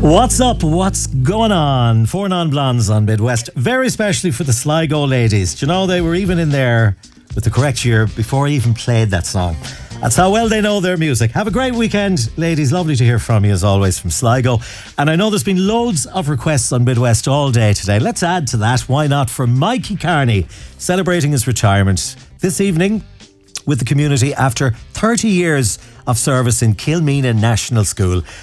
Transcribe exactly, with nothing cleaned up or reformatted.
What's up? What's going on? Four non-blondes on Midwest, very especially for the Sligo ladies. Do you know they were even in there with the correct year before I even played that song? That's how well they know their music. Have a great weekend, ladies. Lovely to hear from you as always from Sligo. And I know there's been loads of requests on Midwest all day today. Let's add to that. Why not? For Mikey Carney, celebrating his retirement this evening with the community after thirty years of service in Kilmeena National School.